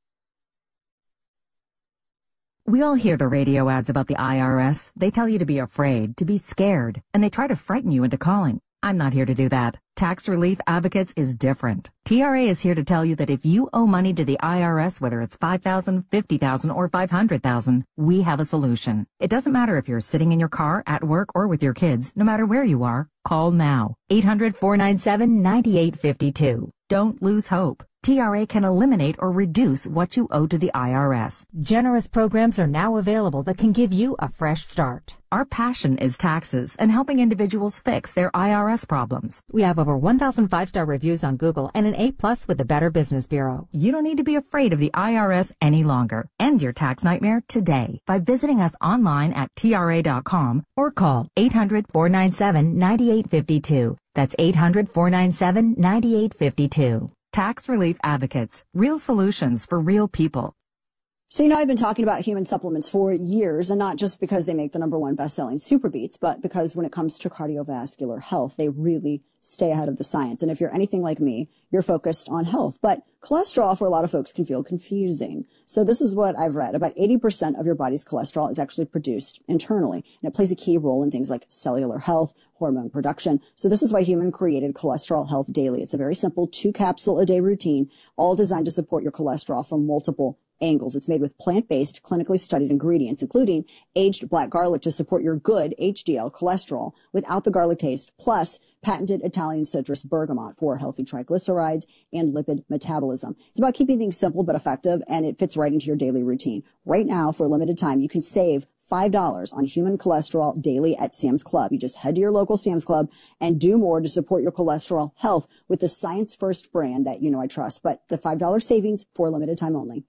S7: We all hear the radio ads about the I R S. They tell you to be afraid, to be scared, and they try to frighten you into calling. I'm not here to do that. Tax Relief Advocates is different. T R A is here to tell you that if you owe money to the I R S, whether it's five thousand dollars, fifty thousand dollars, or five hundred thousand dollars, we have a solution. It doesn't matter if you're sitting in your car, at work, or with your kids. No matter where you are, call now. eight hundred, four nine seven, nine eight five two. Don't lose hope. T R A can eliminate or reduce what you owe to the I R S. Generous programs are now available that can give you a fresh start. Our passion is taxes and helping individuals fix their I R S problems. We have over one thousand five-star reviews on Google and an A plus with the Better Business Bureau. You don't need to be afraid of the I R S any longer. End your tax nightmare today by visiting us online at T R A dot com or call eight hundred, four nine seven, nine eight five two. That's eight hundred, four nine seven, nine eight five two. Tax Relief Advocates. Real solutions for real people.
S1: So, you know, I've been talking about human supplements for years, and not just because they make the number one best-selling Super Beats, but because when it comes to cardiovascular health, they really stay ahead of the science. And if you're anything like me, you're focused on health. But cholesterol for a lot of folks can feel confusing. So this is what I've read. About eighty percent of your body's cholesterol is actually produced internally, and it plays a key role in things like cellular health, hormone production. So this is why Human created Cholesterol Health Daily. It's a very simple two capsule a day routine, all designed to support your cholesterol from multiple angles. It's made with plant-based, clinically studied ingredients, including aged black garlic to support your good H D L cholesterol without the garlic taste, plus patented Italian citrus bergamot for healthy triglycerides and lipid metabolism. It's about keeping things simple but effective, and it fits right into your daily routine. Right now, for a limited time, you can save five dollars on Human Cholesterol Daily at Sam's Club. You just head to your local Sam's Club and do more to support your cholesterol health with the Science First brand that you know I trust. But the five dollars savings for a limited time only.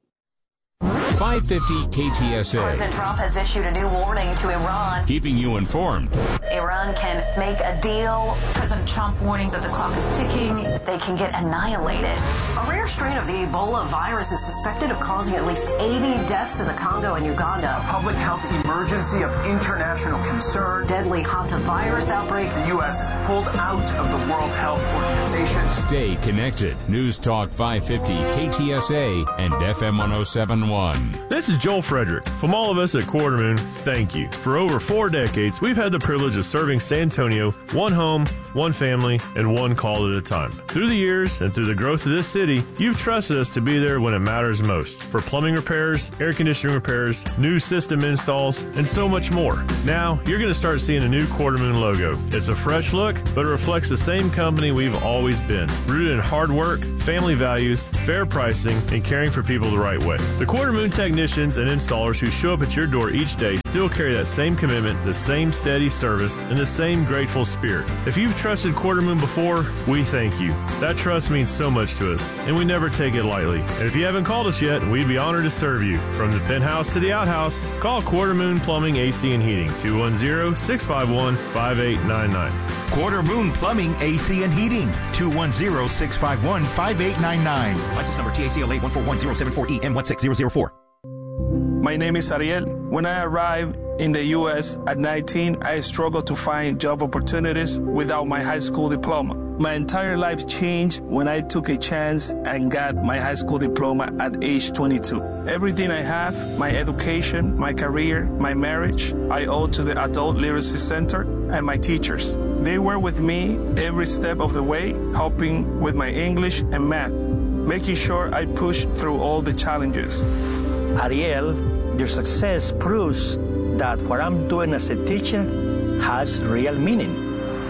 S3: five fifty K T S A.
S8: President Trump has issued a new warning to Iran.
S3: Keeping you informed.
S8: Iran can make a deal. President Trump warning that the clock is ticking. They can get annihilated. A rare strain of the Ebola virus is suspected of causing at least eighty deaths in the Congo and Uganda.
S9: A public health emergency of international concern.
S8: Deadly hantavirus outbreak.
S9: The U S pulled out of the World Health Organization.
S3: Stay connected. News Talk five fifty K T S A and F M one oh seven point one.
S10: This is Joel Frederick. From all of us at Quarter Moon, thank you. For over four decades, we've had the privilege of serving San Antonio one home, one family, and one call at a time. Through the years and through the growth of this city, you've trusted us to be there when it matters most. For plumbing repairs, air conditioning repairs, new system installs, and so much more. Now, you're going to start seeing a new Quarter Moon logo. It's a fresh look, but it reflects the same company we've always been. Rooted in hard work, family values, fair pricing, and caring for people the right way. The Quarter Moon technicians and installers who show up at your door each day still carry that same commitment, the same steady service, and the same grateful spirit. If you've trusted Quarter Moon before, we thank you. That trust means so much to us, and we never take it lightly. And if you haven't called us yet, we'd be honored to serve you. From the penthouse to the outhouse, call Quarter Moon Plumbing, A C and Heating, two one zero, six five one, five eight nine nine.
S11: Quarter Moon Plumbing, A C and Heating, two one zero, six five one, five eight nine nine.
S12: License number T A C L A one four one zero seven four E M one six zero zero four.
S13: My name is Ariel. When I arrived in the U S at nineteen, I struggled to find job opportunities without my high school diploma. My entire life changed when I took a chance and got my high school diploma at age twenty-two. Everything I have, my education, my career, my marriage, I owe to the Adult Literacy Center and my teachers. They were with me every step of the way, helping with my English and math, making sure I pushed through all the challenges.
S14: Ariel, your success proves that what I'm doing as a teacher has real meaning.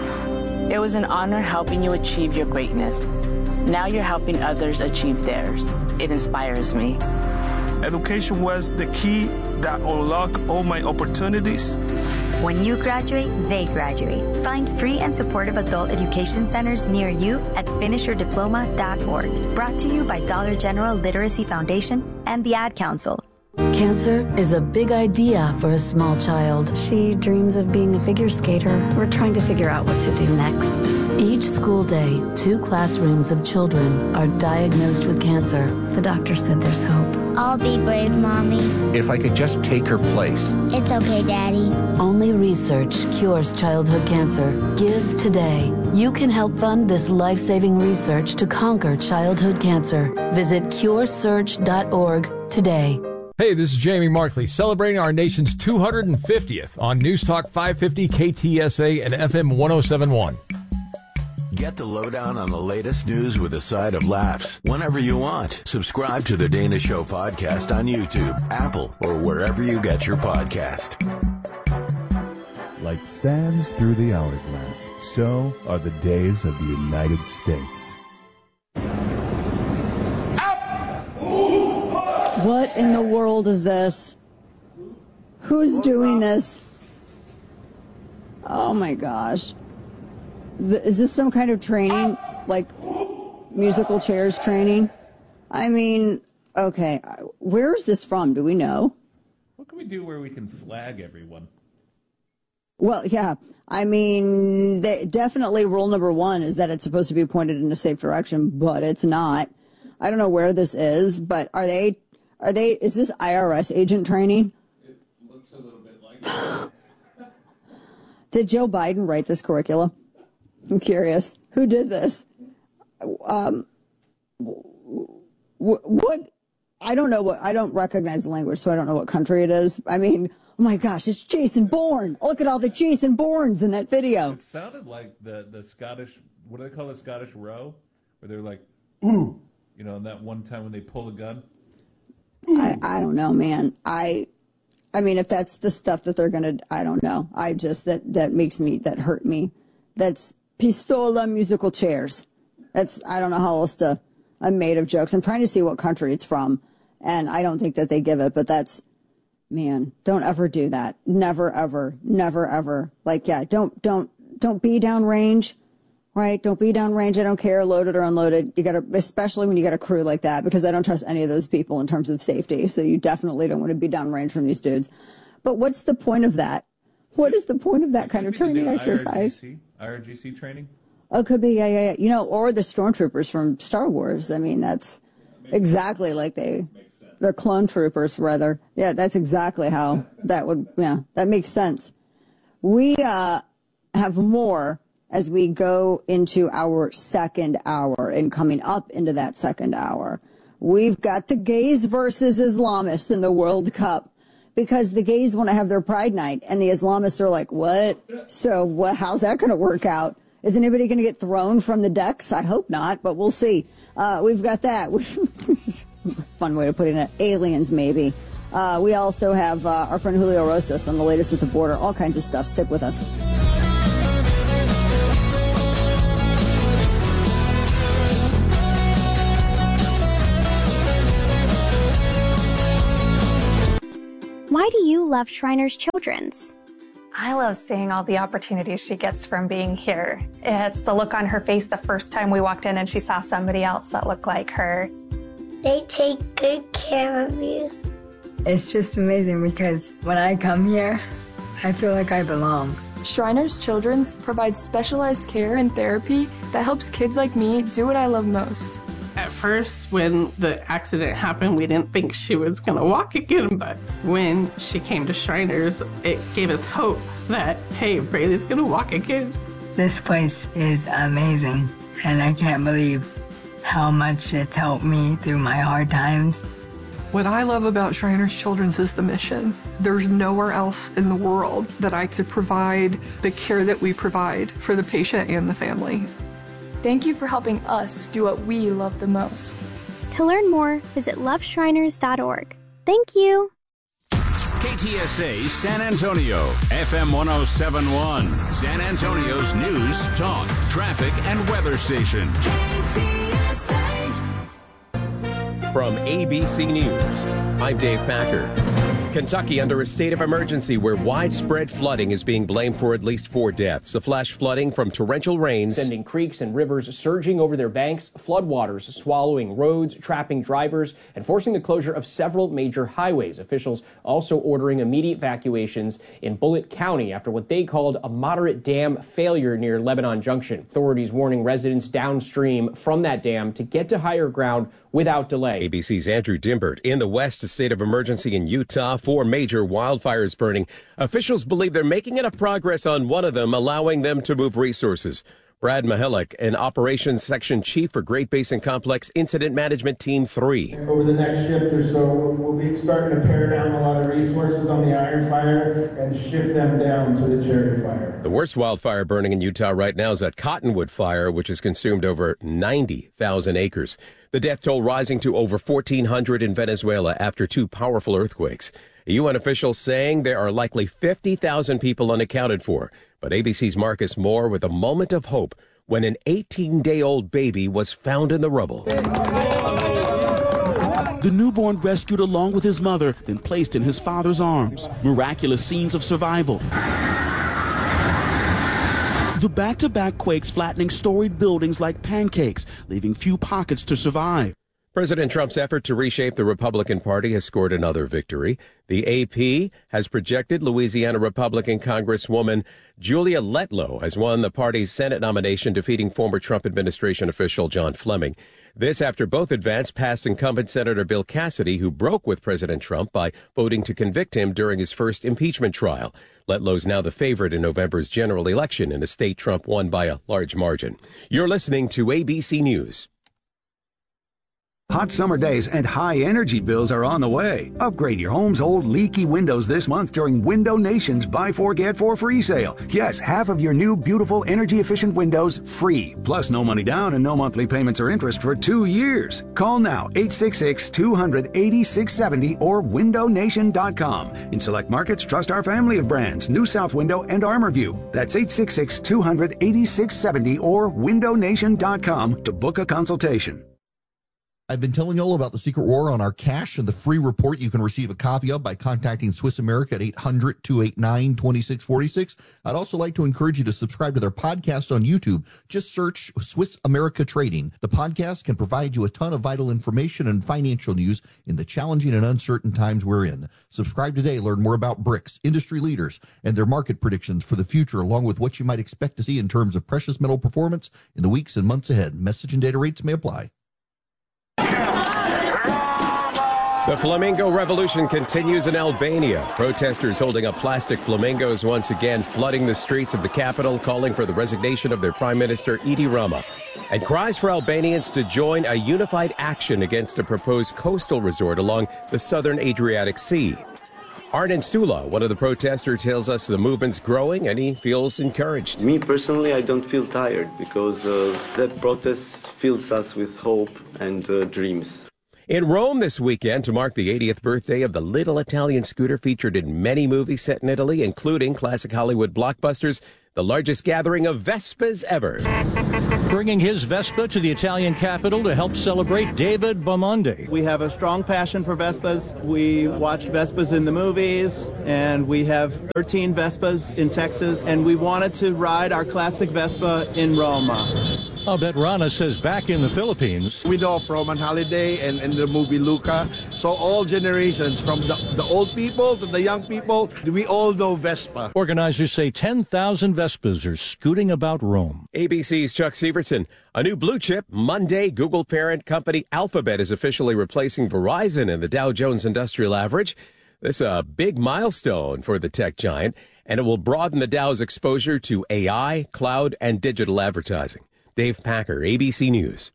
S15: It was an honor helping you achieve your greatness. Now you're helping others achieve theirs. It inspires me.
S13: Education was the key that unlocked all my opportunities.
S17: When you graduate, they graduate. Find free and supportive adult education centers near you at finish your diploma dot org. Brought to you by Dollar General Literacy Foundation and the Ad Council.
S18: Cancer is a big idea for a small child.
S30: She dreams of being a figure skater. We're trying to figure out what to do next.
S18: Each school day, two classrooms of children are diagnosed with cancer.
S30: The doctor said there's hope.
S31: I'll be brave, Mommy.
S32: If I could just take her place.
S31: It's okay, Daddy.
S18: Only research cures childhood cancer. Give today. You can help fund this life-saving research to conquer childhood cancer. Visit cure search dot org today.
S33: Hey, this is Jamie Markley, celebrating our nation's two hundred fiftieth on News Talk five fifty K T S A and F M one oh seven point one.
S29: Get the lowdown on the latest news with a side of laughs whenever you want. Subscribe to the Dana Show podcast on YouTube, Apple, or wherever you get your podcast.
S34: Like sands through the hourglass, so are the days of the United States.
S1: What in the world is this? Who's doing this? Oh my gosh. Is this some kind of training? Like musical chairs training? I mean, okay. Where is this from? Do we know?
S16: What can we do where we can flag everyone?
S1: Well, yeah. I mean, they, definitely rule number one is that it's supposed to be pointed in a safe direction, but it's not. I don't know where this is, but are they... Are they, is this I R S agent training?
S16: It looks a little bit like that.
S1: Did Joe Biden write this curriculum? I'm curious. Who did this? Um, what? I don't know what, I don't recognize the language, so I don't know what country it is. I mean, oh my gosh, it's Jason Bourne. Look at all the Jason Bournes in that video.
S16: It sounded like the, the Scottish, what do they call it, Scottish row? Where they're like, ooh, you know, and that one time when they pull a gun.
S1: I, I don't know, man. I, I mean, if that's the stuff that they're going to, I don't know. I just, that, that makes me, that hurt me. That's pistola musical chairs. That's, I don't know how else to, I'm made of jokes. I'm trying to see what country it's from, and I don't think that they give it, but that's, man, don't ever do that. Never, ever, never, ever. Like, yeah, don't, don't, don't be downrange. Right? Don't be downrange. I don't care, loaded or unloaded. You gotta, especially when you got a crew like that, because I don't trust any of those people in terms of safety. So you definitely don't want to be downrange from these dudes. But what's the point of that? What is the point of that kind of training exercise?
S16: I R G C training?
S1: Oh, it could be, yeah, yeah, yeah. You know, or the stormtroopers from Star Wars. I mean, that's exactly like they, they're clone troopers, rather. Yeah, that's exactly how that would, yeah, that makes sense. We uh, have more as we go into our second hour and coming up into that second hour. We've got the gays versus Islamists in the World Cup because the gays want to have their Pride Night and the Islamists are like, what? So what, how's that going to work out? Is anybody going to get thrown from the decks? I hope not, but we'll see. Uh, we've got that. Fun way of putting it. Aliens, maybe. Uh, we also have uh, our friend Julio Rosas on the latest with the border. All kinds of stuff. Stick with us.
S2: Why do you love Shriners Children's?
S4: I love seeing all the opportunities she gets from being here. It's the look on her face the first time we walked in and she saw somebody else that looked like her.
S31: They take good care of you.
S5: It's just amazing because when I come here, I feel like I belong.
S6: Shriners Children's provides specialized care and therapy that helps kids like me do what I love most.
S19: At first, when the accident happened, we didn't think she was going to walk again, but when she came to Shriners, it gave us hope that, hey, Braylee's going to walk again.
S5: This place is amazing, and I can't believe how much it's helped me through my hard times.
S20: What I love about Shriners Children's is the mission. There's nowhere else in the world that I could provide the care that we provide for the patient and the family.
S6: Thank you for helping us do what we love the most.
S2: To learn more, visit love shriners dot org. Thank you.
S3: K T S A San Antonio, F M one oh seven point one, San Antonio's news, talk, traffic, and weather station. K T S
S21: A. From A B C News, I'm Dave Packer. Kentucky under a state of emergency where widespread flooding is being blamed for at least four deaths. The flash flooding from torrential rains,
S22: sending creeks and rivers surging over their banks, floodwaters swallowing roads, trapping drivers, and forcing the closure of several major highways. Officials also ordering immediate evacuations in Bullitt County after what they called a moderate dam failure near Lebanon Junction. Authorities warning residents downstream from that dam to get to higher ground without delay.
S21: A B C's Andrew Dimbert. In the West, a state of emergency in Utah, four major wildfires burning. Officials believe they're making enough progress on one of them, allowing them to move resources. Brad Mihalik, an operations section chief for Great Basin Complex Incident Management Team three.
S23: Over the next shift or so, we'll be starting to pare down a lot of resources on the Iron Fire and ship them down to the Cherry Fire.
S21: The worst wildfire burning in Utah right now is that Cottonwood Fire, which has consumed over ninety thousand acres. The death toll rising to over fourteen hundred in Venezuela after two powerful earthquakes. A U N official saying there are likely fifty thousand people unaccounted for. But A B C's Marcus Moore with a moment of hope when an eighteen-day-old baby was found in the rubble.
S24: The newborn rescued along with his mother, then placed in his father's arms. Miraculous scenes of survival. The back-to-back quakes flattening storied buildings like pancakes, leaving few pockets to survive.
S21: President Trump's effort to reshape the Republican Party has scored another victory. The A P has projected Louisiana Republican Congresswoman Julia Letlow has won the party's Senate nomination, defeating former Trump administration official John Fleming. This after both advanced past incumbent Senator Bill Cassidy, who broke with President Trump by voting to convict him during his first impeachment trial. Letlow's now the favorite in November's general election in a state Trump won by a large margin. You're listening to A B C News.
S25: Hot summer days and high energy bills are on the way. Upgrade your home's old leaky windows this month during Window Nation's Buy Four Get Four free sale. Yes, half of your new beautiful energy efficient windows free. Plus no money down and no monthly payments or interest for two years. Call now eight six six, two hundred, eighty-six seventy or window nation dot com. In select markets, trust our family of brands, New South Window and ArmorView. That's eight six six, two hundred, eighty-six seventy or window nation dot com to book a consultation.
S7: I've been telling you all about the secret war on our cash and the free report you can receive a copy of by contacting Swiss America at eight hundred, two eight nine, two six four six. I'd also like to encourage you to subscribe to their podcast on YouTube. Just search Swiss America Trading. The podcast can provide you a ton of vital information and financial news in the challenging and uncertain times we're in. Subscribe today. Learn more about BRICS, industry leaders, and their market predictions for the future, along with what you might expect to see in terms of precious metal performance in the weeks and months ahead. Message and data rates may apply.
S21: The Flamingo Revolution continues in Albania. Protesters holding up plastic flamingos once again flooding the streets of the capital, calling for the resignation of their Prime Minister Edi Rama. And cries for Albanians to join a unified action against a proposed coastal resort along the southern Adriatic Sea. Arnon Sula, one of the protesters, tells us the movement's growing and he feels encouraged.
S8: Me personally, I don't feel tired because uh, that protest fills us with hope and uh, dreams.
S21: In Rome this weekend, to mark the eightieth birthday of the little Italian scooter featured in many movies set in Italy, including classic Hollywood blockbusters, the largest gathering of Vespas ever.
S9: Bringing his Vespa to the Italian capital to help celebrate David Bamonde.
S10: We have a strong passion for Vespas. We watched Vespas in the movies, and we have thirteen Vespas in Texas, and we wanted to ride our classic Vespa in Roma.
S9: Abet Rana says back in the Philippines,
S11: we know from on holiday and in the movie Luca, so all generations, from the, the old people to the young people, we all know Vespa.
S9: Organizers say ten thousand Vespas are scooting about Rome.
S21: A B C's Chuck Severson. A new blue chip, Monday, Google parent company Alphabet is officially replacing Verizon in the Dow Jones Industrial Average. This is a big milestone for the tech giant, and it will broaden the Dow's exposure to A I, cloud, and digital advertising. Dave Packer, A B C News.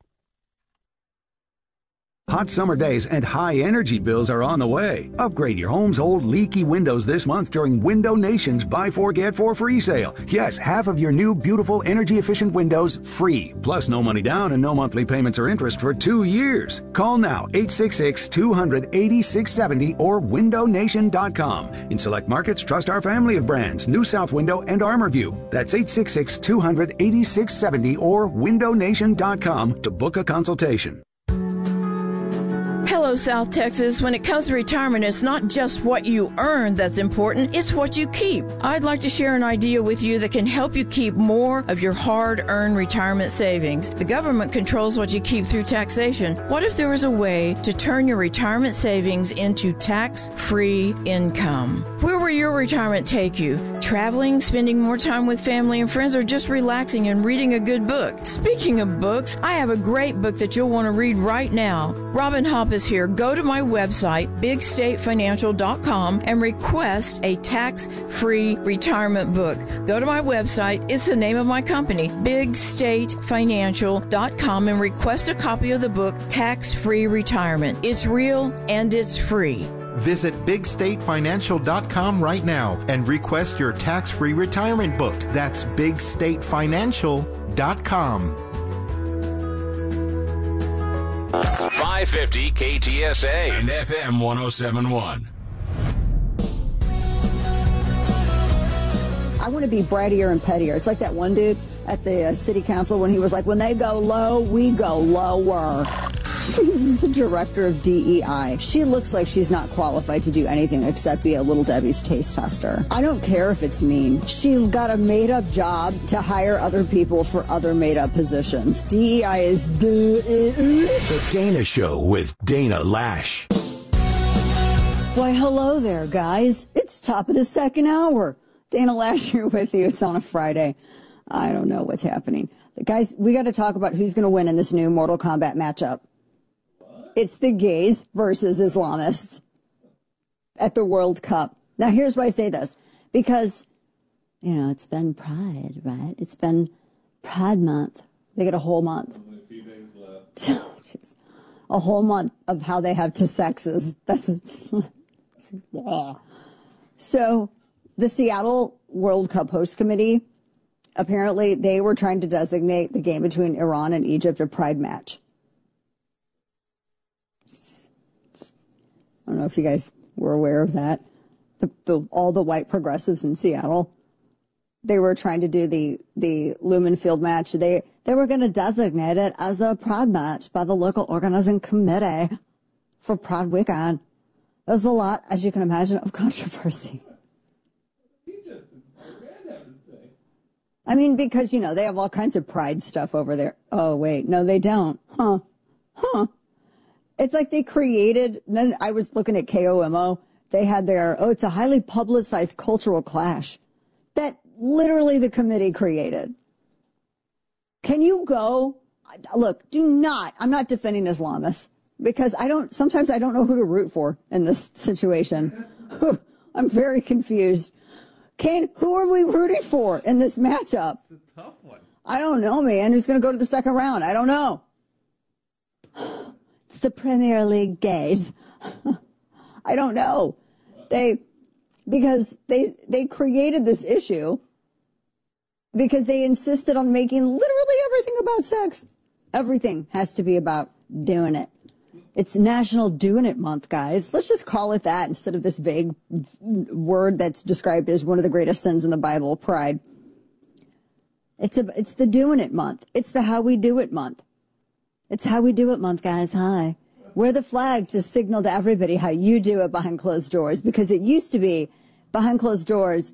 S25: Hot summer days and high energy bills are on the way. Upgrade your home's old leaky windows this month during Window Nation's Buy Four Get Four free sale. Yes, half of your new beautiful energy efficient windows free. Plus no money down and no monthly payments or interest for two years. Call now eight six six, two hundred, eighty-six seventy or window nation dot com. In select markets, trust our family of brands, New South Window and ArmorView. That's eight six six, two hundred, eighty-six seventy or window nation dot com to book a consultation.
S12: Hello, South Texas. When it comes to retirement, it's not just what you earn that's important, it's what you keep. I'd like to share an idea with you that can help you keep more of your hard-earned retirement savings. The government controls what you keep through taxation. What if there was a way to turn your retirement savings into tax-free income? Where will your retirement take you? Traveling, spending more time with family and friends, or just relaxing and reading a good book? Speaking of books, I have a great book that you'll want to read right now. Robin Hopp is here. Go to my website, big state financial dot com, and request a tax-free retirement book. Go to my website. It's the name of my company, big state financial dot com, and request a copy of the book, Tax-Free Retirement. It's real and it's free.
S13: Visit big state financial dot com right now and request your tax-free retirement book. That's big state financial dot com.
S3: five fifty K T S A and F M one oh seven point one.
S1: I want to be brattier and pettier. It's like that one dude at the uh, city council when he was like, when they go low, we go lower. She's the director of D E I. She looks like she's not qualified to do anything except be a Little Debbie's taste tester. I don't care if it's mean. She got a made-up job to hire other people for other made-up positions. D E I is the...
S29: The Dana Show with Dana Lash.
S1: Why, hello there, guys. It's top of the second hour. Dana Lash here with you. It's on a Friday. I don't know what's happening. Guys, we got to talk about who's going to win in this new Mortal Kombat matchup. It's the gays versus Islamists at the World Cup. Now, here's why I say this. Because, you know, it's been Pride, right? It's been Pride Month. They get a whole month.
S16: Only a few days left.
S1: Oh, jeez. A whole month of how they have two sexes. That's so the Seattle World Cup host committee, apparently they were trying to designate the game between Iran and Egypt a Pride match. I don't know if you guys were aware of that. The, the, all the white progressives in Seattle, they were trying to do the, the Lumen Field match. They, they were going to designate it as a Pride Match by the local organizing committee for Pride Weekend. There's a lot, as you can imagine, of controversy. I mean, because, you know, they have all kinds of pride stuff over there. Oh, wait, no, they don't. Huh. Huh. It's like they created, then I was looking at K O M O. They had their, oh, it's a highly publicized cultural clash that literally the committee created. Can you go? Look, do not, I'm not defending Islamists because I don't, sometimes I don't know who to root for in this situation. I'm very confused. Kane, who are we rooting for in this matchup?
S16: It's a tough one.
S1: I don't know, man. Who's going to go to the second round? I don't know. It's the Premier League gays. I don't know. They, because they, they created this issue because they insisted on making literally everything about sex. Everything has to be about doing it. It's National Doing It Month, guys. Let's just call it that instead of this vague word that's described as one of the greatest sins in the Bible, pride. It's a, it's the Doing It Month. It's the How We Do It Month. It's How We Do It Month, guys. Hi. Wear the flag to signal to everybody how you do it behind closed doors, because it used to be behind closed doors.